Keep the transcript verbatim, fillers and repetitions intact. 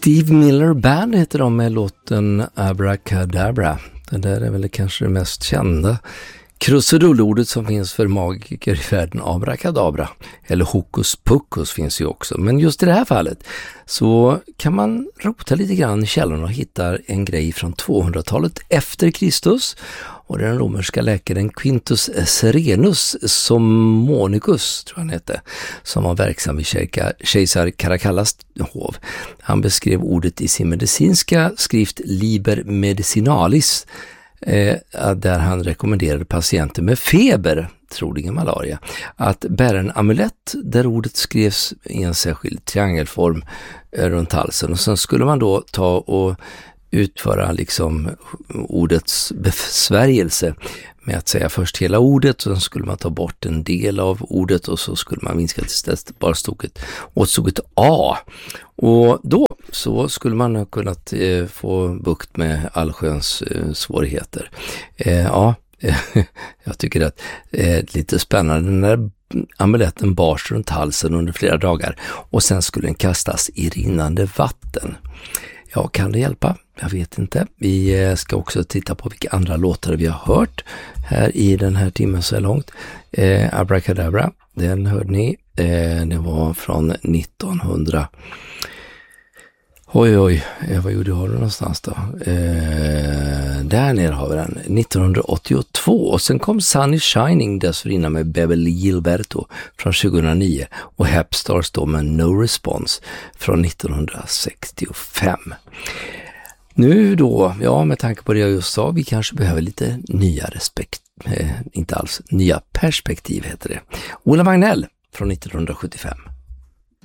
Steve Miller Band heter de med låten Abracadabra. Det där är väl kanske det mest kända krusidulordet som finns för magiker i världen, abracadabra. Eller hokus pokus finns ju också. Men just i det här fallet så kan man rota lite grann i källorna och hitta en grej från tvåhundratalet efter Kristus. Och den romerska läkaren Quintus Serenus Somonicus, tror han hette, som var verksam i kejsar, kejsar Caracallas hov. Han beskrev ordet i sin medicinska skrift Liber Medicinalis, eh, där han rekommenderade patienter med feber, troligen malaria, att bära en amulett där ordet skrevs i en särskild triangelform runt halsen. Och sen skulle man då ta och utföra liksom ordets besvärjelse med att säga först hela ordet, och sen skulle man ta bort en del av ordet och så skulle man minska tills det bara stod ett, återstod ett A. Och då så skulle man ha kunnat eh, få bukt med allsköns eh, svårigheter. Eh, ja, jag tycker att det är lite spännande. Den där amuletten bars runt halsen under flera dagar och sen skulle den kastas i rinnande vatten. Ja, kan det hjälpa? Jag vet inte. Vi ska också titta på vilka andra låtar vi har hört här i den här timmen så långt. Eh, Abracadabra, den hörde ni. Eh, det var från nittonhundra. Oj, oj. Eh, vad gjorde jag någonstans då? Eh, där nere har vi den. nittonhundraåttiotvå. Och sen kom Sunny Shining dessförinnan med Beverly Gilberto från tjugohundranio. Och Hepstars då med No Response från nittonhundrasextiofem. Nu då, ja, med tanke på det jag just sa, vi kanske behöver lite nya respekt, eh, inte alls, nya perspektiv heter det. Ola Magnell från nittonhundrasjuttiofem.